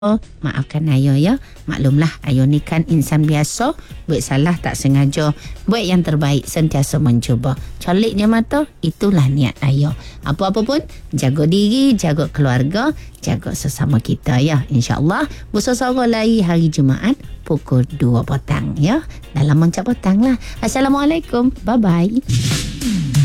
Maafkan Ayo ya. Maklumlah Ayo ni kan insan biasa, buat salah tak sengaja. Buat yang terbaik, sentiasa mencuba. Coliknya mata, itulah niat Ayo. Apa-apa pun, jaga diri, jaga keluarga, jaga sesama kita ya. InsyaAllah bersama lagi hari Jumaat pukul 2 petang ya. Dalam Moncak Petang lah. Assalamualaikum. Bye-bye.